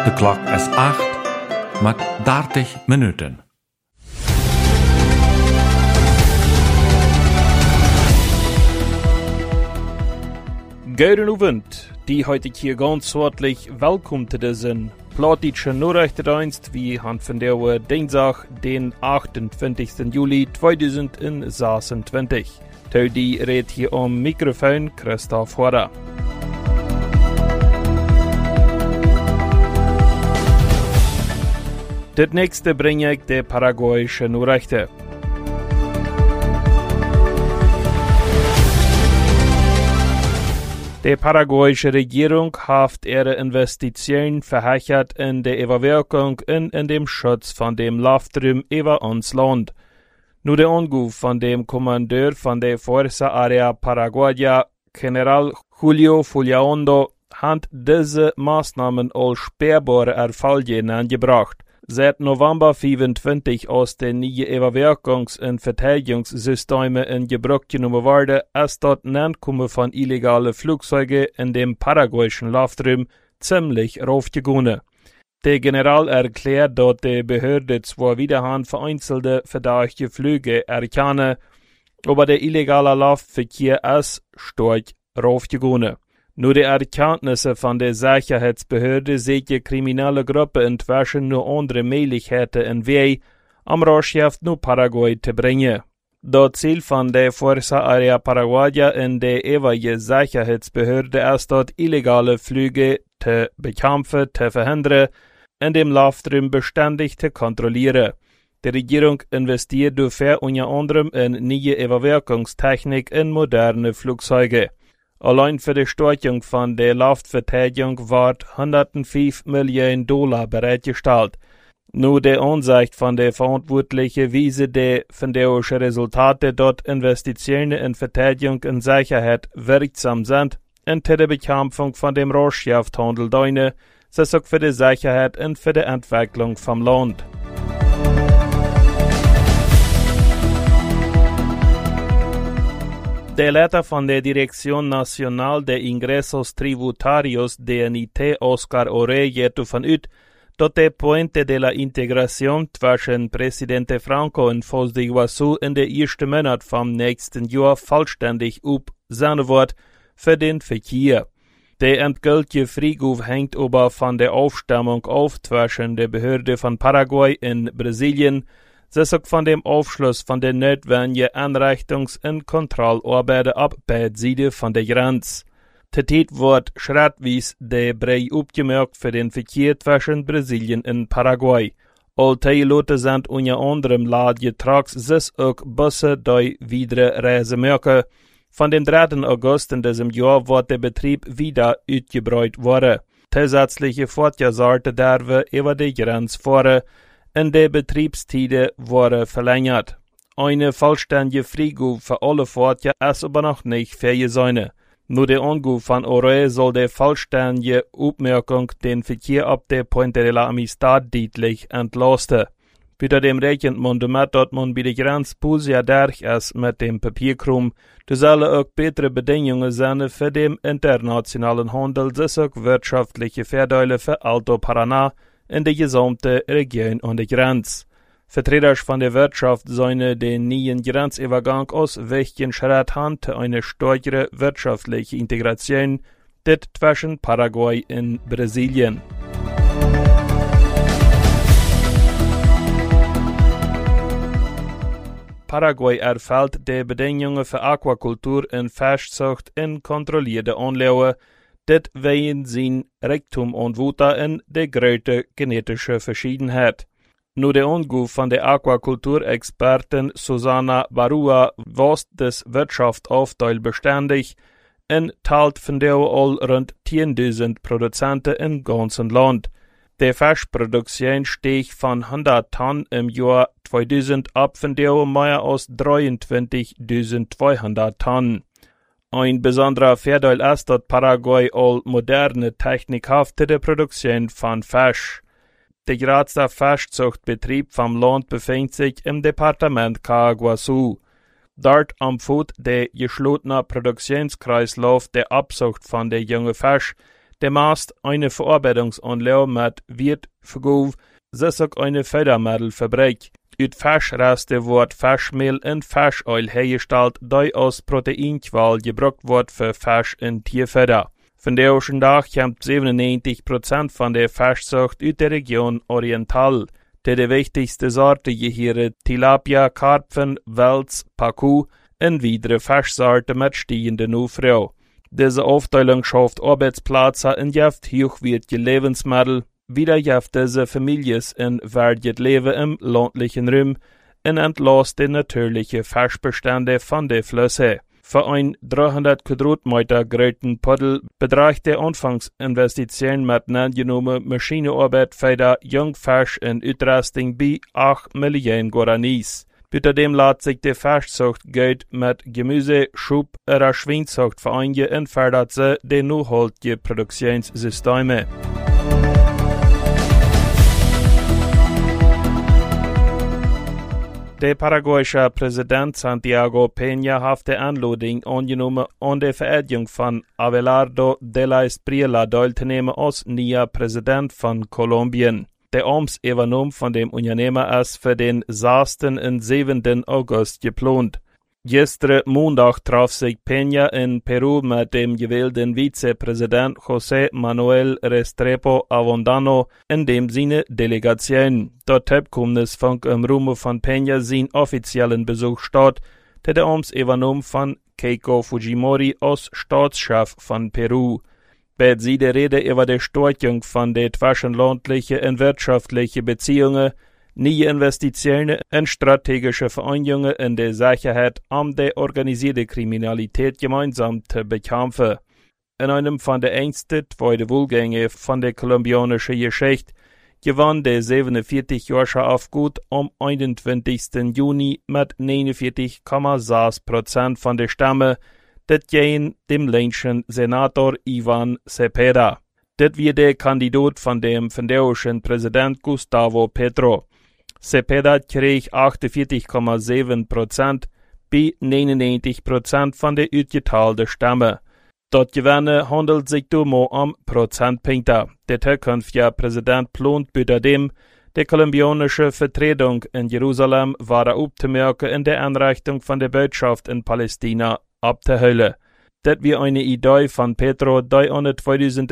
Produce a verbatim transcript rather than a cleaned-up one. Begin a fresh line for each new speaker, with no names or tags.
De klok is acht, met dertig minuten.
Goedenavond, die heute hier ganz herzlich willkommen zu diesem Plattdeutsche Nachrichtendienst. Wir haben von der Uhr Dienstag, den achtundzwanzigsten Juli zweitausendsechsundzwanzig. Zu die redet hier am Mikrofon Christoph Horder. Das nächste bringe ich die paraguayische Nachrichten. Die paraguayische Regierung hat ihre Investitionen verhechert in die Überwirkung und in dem Schutz von dem Luftrum über uns Land. Nur der Anruf von dem Kommandeur von der Fuerza Aérea Paraguaya, General Julio Fuliaondo, hat diese Maßnahmen als sperrbare Erfolge angebracht. Seit November fünfundzwanzig aus den neuen Überwirkungs- und Verteidigungssystemen in Gebrauch genommen worden, ist dort Ankommen von illegalen Flugzeugen in dem paraguayischen Luftraum ziemlich raufgegangen. Der General erklärt, dass die Behörde zwar wiederhand vereinzelte verdächtige Flüge erkennen, aber der illegale Luftverkehr ist stark raufgegangen. Nur die Erkenntnisse von der Sicherheitsbehörde sehen die kriminelle Gruppe inzwischen nur andere Möglichkeiten in Weg, am Rohrschaft nur Paraguay zu bringen. Das Ziel von der Fuerza Aérea Paraguaya in der jeweiligen Sicherheitsbehörde ist dort illegale Flüge zu bekämpfen, zu verhindern, in dem Luftraum beständig zu kontrollieren. Die Regierung investiert dafür unter anderem in neue Überwachungstechnik in moderne Flugzeuge. Allein für die Steuerung von der Luftverteidigung wird hundertfünf Millionen Dollar bereitgestellt. Nur die Ansicht von der Verantwortlichen weise die fantastische Resultate dort Investitionen in Verteidigung und Sicherheit wirksam sind und der Bekämpfung von dem Rohstoffhandel dienen, das auch für die Sicherheit und für die Entwicklung vom Land. Der Leiter von der Dirección Nacional de Ingresos Tributarios, D N I T, Oscar Orey, geht davon aus, dass der Puente de la Integración zwischen Präsident Franco und Foz de Iguazú in der ersten Monat vom nächsten Jahr vollständig up sein wird für den Verkehr. Der endgültige Friedhof hängt aber von der Aufstimmung auf zwischen der Behörde von Paraguay in Brasilien, das auch von dem Aufschluss von der notwendigen Anrichtungs- und Kontrollarbeiten ab beiden Seiten von der Grenze. Tätig wird schrittweise der Brei aufgemerkt für den Verkehr zwischen Brasilien und Paraguay. All Leute sind unter anderem Ladgetrucks, das auch Busse die wieder reisen mögen. Von dem dritten August in diesem Jahr wird der Betrieb wieder ausgebreitet worden. Zusätzliche Fahrzeuge dürfen über die Grenze fahren. In der Betriebszeit wurde verlängert. Eine vollständige Friedhof für alle Fahrzeuge ist aber noch nicht fähig sein. Nur der Anruf von Orey soll der vollständige Aufmerkung den Verkehr ab der Puente de la Amistad deutlich entlasten. Wieder dem rechnet man damit, dass man bei der Grenze Pusia durch ist mit dem Papierkram. Das sollen auch bessere Bedingungen sein für den internationalen Handel, das auch wirtschaftliche Vorteile für Alto Paraná in der gesamten Region an der Grenze. Vertreter von der Wirtschaft sollen den neuen Grenzübergang aus wichtigen Schritt haben zu einer stärkeren wirtschaftlichen Integration zwischen Paraguay und Brasilien. Paraguay erfüllt die Bedingungen für Aquakultur und Fischzucht in kontrollierte Anlagen, das wegen sein Reichtum und Wutter in der größten genetischen Verschiedenheit. Nur der Anruf von der Aquakulturexpertin Susana Barua was das Wirtschaftsaufteil beständig und teilt von der all rund zehntausend Produzenten im ganzen Land. Die Fischproduktion stieg von hundert Tonnen im Jahr zweitausend ab von der mehr als dreiundzwanzigtausendzweihundert Tonnen. Ein besonderer Vorteil ist, dass Paraguay all moderne Technik hat für die Produktion von Fisch. Der größte Fischzuchtbetrieb vom Land befindet sich im Departement Caguazú. Dort am Fuß der geschlossene Produktionskreislauf der Abzucht von der jungen Fisch, Der meist eine Verarbeitungsanlage mit Wirtverkauf, das auch eine Fördermittelfabrik. Uit Fischreste wird Fischmehl in Fischöl hergestellt, die aus Proteinqual gebraucht wird für Fisch in Tierfutter. Von der ersten Tag kommt siebenundneunzig Prozent von der Fischzucht aus der Region Oriental. Der die wichtigste Sorte gehören Tilapia, Karpfen, Wels, Pacu und weitere Fischsorten mit steigenden Aufruhr. Diese Aufteilung schafft Arbeitsplätze und gibt hochwertige Lebensmittel. Wieder gibt diese Familien ein wertes Leben im ländlichen Raum und entlässt die natürlichen Fischbestände von den Flüssen. Für ein dreihundert Quadratmeter großen Puddel beträgt die Anfangsinvestition mit angenommen Maschinenarbeit für die Jungfisch in Utrüstung bei acht Millionen Guaranis. Außerdem lässt sich die Fischzucht gut mit Gemüse, Schub oder Schweinzucht vereinigen und fördert sie die nachhaltigen Produktionssysteme. Der paraguayische Präsident Santiago Peña hat die Einladung angenommen, an der Vereidigung von Abelardo de la Espriella teilzunehmen als neuer Präsident von Kolumbien. Der Amtsübernahme von dem Unternehmer ist für den sechsten und siebenten August geplant. Gestern Montag traf sich Peña in Peru mit dem gewählten Vizepräsident José Manuel Restrepo Avondano in dem seine Delegation. Dort kommt es von im Rahmen von Peña seinen offiziellen Besuch statt, der der Amtsübernahme von Keiko Fujimori als Staatschef von Peru. Bei sie der Rede über die Stärkung von den zwischenlandlichen und wirtschaftlichen Beziehungen, neue Investitionen in strategische Vereinigungen in der Sicherheit, um die organisierte Kriminalität gemeinsam zu bekämpfen. In einem von der engsten zweiten Wahlgänge von der kolumbianischen Geschichte gewann der siebenundvierzig-jährige Aufgut am einundzwanzigsten Juni mit neunundvierzig Komma sechs Prozent von der Stimme, das gegen dem linken Senator Ivan Cepeda. Das wird der Kandidat von dem honduranischen Präsident Gustavo Petro. Cepeda krieg achtundvierzig Komma sieben Prozent bei neunundneunzig Prozent von der ausgeteilten Stimme. Dort Gewinne handelt sich nur um Prozentpunkte. Der zukünftige Präsident plant außerdem, die kolumbianische Vertretung in Jerusalem war aufzumerken in der Einrichtung von der Botschaft in Palästina abzuholen. Das wie eine Idee von Petro, die an